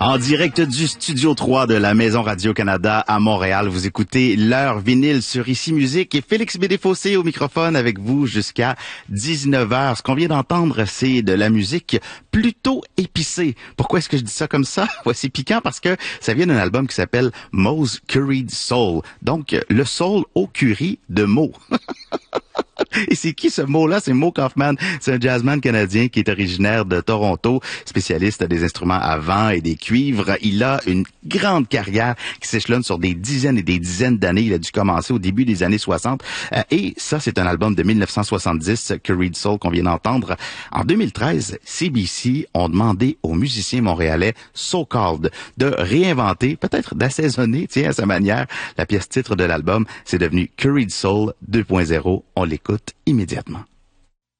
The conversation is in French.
En direct du Studio 3 de la Maison Radio-Canada à Montréal, vous écoutez l'heure vinyle sur Ici Musique et Félix Bédéfossé au microphone avec vous jusqu'à 19h. Ce qu'on vient d'entendre, c'est de la musique plutôt épicée. Pourquoi est-ce que je dis ça comme ça? Voici piquant parce que ça vient d'un album qui s'appelle Moe's Curried Soul. Donc, le soul au curry de Mo. Et c'est qui ce Mo-là? C'est Mo Kaufman. C'est un jazzman canadien qui est originaire de Toronto, spécialiste des instruments à vent et des cuivres. Il a une grande carrière qui s'échelonne sur des dizaines et des dizaines d'années. Il a dû commencer au début des années 60. Et ça, c'est un album de 1970, Curried Soul, qu'on vient d'entendre. En 2013, CBC ont demandé aux musiciens montréalais So Called de réinventer, peut-être d'assaisonner, tiens, à sa manière, la pièce titre de l'album. C'est devenu Curried Soul 2.0. On l'écoute immédiatement.